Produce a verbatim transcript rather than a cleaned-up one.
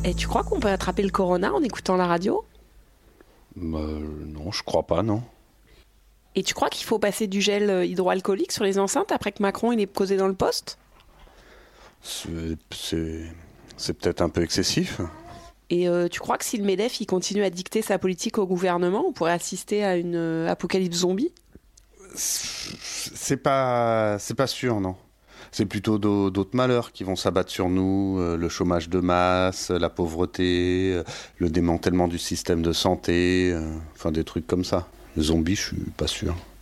Et tu crois qu'on peut attraper le corona en écoutant la radio ? Bah, non, je crois pas, non. Et tu crois qu'il faut passer du gel hydroalcoolique sur les enceintes après que Macron il est posé dans le poste ? C'est, c'est, c'est peut-être un peu excessif. Et euh, tu crois que si le MEDEF il continue à dicter sa politique au gouvernement, on pourrait assister à une euh, apocalypse zombie ? C'est pas, c'est pas sûr, non. C'est plutôt d'autres malheurs qui vont s'abattre sur nous, euh, le chômage de masse, la pauvreté, euh, le démantèlement du système de santé, euh, enfin des trucs comme ça. Les zombies, je suis pas sûr.